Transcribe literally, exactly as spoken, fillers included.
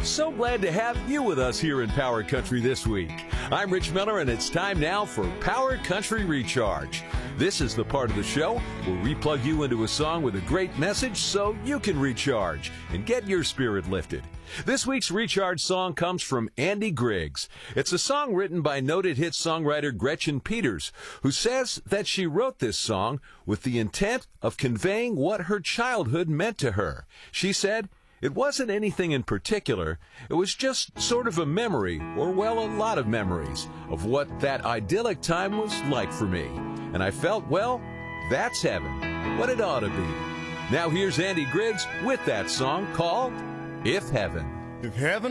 So glad to have you with us here in Power Country this week. I'm Rich Miller, and it's time now for Power Country Recharge. This is the part of the show where we plug you into a song with a great message so you can recharge and get your spirit lifted. This week's Recharge song comes from Andy Griggs. It's a song written by noted hit songwriter Gretchen Peters, who says that she wrote this song with the intent of conveying what her childhood meant to her. She said, "It wasn't anything in particular. It was just sort of a memory, or well, a lot of memories, of what that idyllic time was like for me. And I felt, well, that's heaven, what it ought to be." Now here's Andy Griggs with that song called If Heaven. If heaven